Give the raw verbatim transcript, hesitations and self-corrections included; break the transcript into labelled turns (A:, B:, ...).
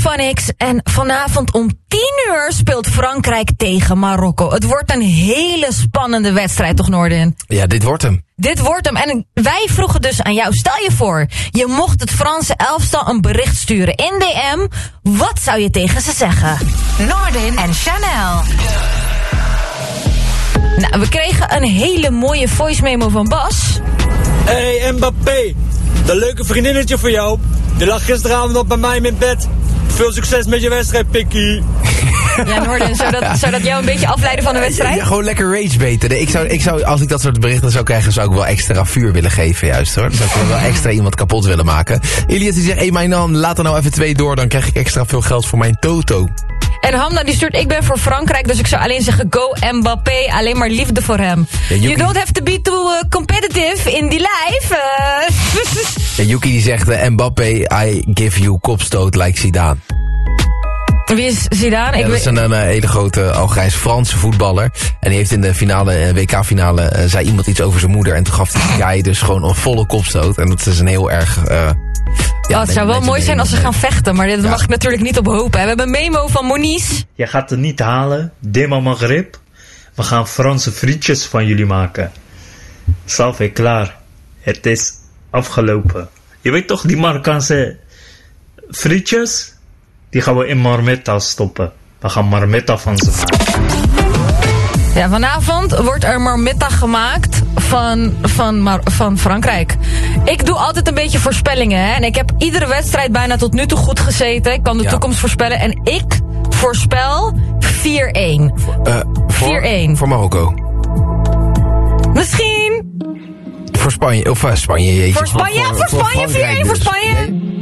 A: Phonics en vanavond om tien uur speelt Frankrijk tegen Marokko. Het wordt een hele spannende wedstrijd, toch Noordin?
B: Ja, dit wordt hem.
A: Dit wordt hem. En wij vroegen dus aan jou, stel je voor, je mocht het Franse elftal een bericht sturen in D M. Wat zou je tegen ze zeggen?
C: Noordin en Chanel.
A: Nou, we kregen een hele mooie voice memo van Bas.
D: Hey Mbappé, dat leuke vriendinnetje voor jou. Die lag gisteravond op bij mij in bed. Veel succes met je wedstrijd, Pikkie.
A: Ja, Noorden, zou dat, zou dat jou een beetje afleiden van de wedstrijd?
B: Ja, gewoon lekker ragebaiten. Ik zou, ik zou, als ik dat soort berichten zou krijgen, zou ik wel extra vuur willen geven, juist hoor. Dan zou ik wel extra iemand kapot willen maken. Ilias die zegt, hé hey, mijn dan, laat er nou even twee door, dan krijg ik extra veel geld voor mijn toto.
A: En Hamna die stuurt, ik ben voor Frankrijk, dus ik zou alleen zeggen, go Mbappé, alleen maar liefde voor hem. Ja, you don't have to be too uh, competitive in die life. Uh.
B: Ja, Yuki die zegt, uh, Mbappé, I give you kopstoot like Zidane.
A: Wie is Zidane?
B: Ja,
A: ik
B: dat is een, een hele grote Algerijns-Franse voetballer. En die heeft in de finale, W K-finale, uh, zei iemand iets over zijn moeder. En toen gaf die guy dus gewoon een volle kopstoot. En dat is een heel erg... Uh,
A: ja, oh, het zou wel mooi zijn als ze gaan vechten, maar dat ja. mag ik natuurlijk niet op hopen. We hebben een memo van Moniz.
E: Je gaat het niet halen, Dima Maghrib. We gaan Franse frietjes van jullie maken. Salve, klaar. Het is afgelopen. Je weet toch, die Marokkaanse frietjes? Die gaan we in marmita stoppen. We gaan marmita van ze maken.
A: Ja, vanavond wordt er marmita gemaakt van, van, Mar- van Frankrijk. Ik doe altijd een beetje voorspellingen, hè. En ik heb iedere wedstrijd bijna tot nu toe goed gezeten. Ik kan de ja. toekomst voorspellen. En ik voorspel vier-één.
B: Uh, vier-één. Voor Marokko.
A: Misschien.
B: Voor Spanje. Of uh, Spanje, jeetje.
A: Voor Spanje, voor, voor, voor Spanje, vier-één voor Spanje. Nee.